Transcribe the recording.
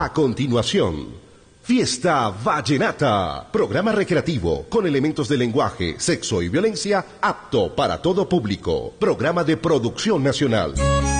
A continuación, Fiesta Vallenata, programa recreativo con elementos de lenguaje, sexo y violencia apto para todo público. Programa de producción nacional.